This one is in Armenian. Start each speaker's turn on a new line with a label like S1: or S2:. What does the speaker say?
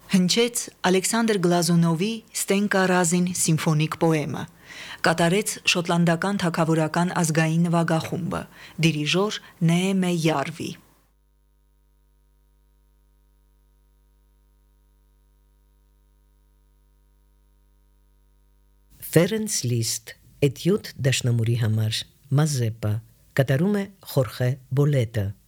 S1: Հնչեց Ալեքսանդր Գլազունովի Ստենկա Ռազին սիմֆոնիկ պոեմը, կատարեց շոտլանդական թագավորական ազգային նվագախումբը, դիրիժոր Նեեմե Յարվի։
S2: Ֆերենս Լիստ, էտյուդ դաշնամուրի համար, Մազեպա, կատարում է Խորխե Բոլետը։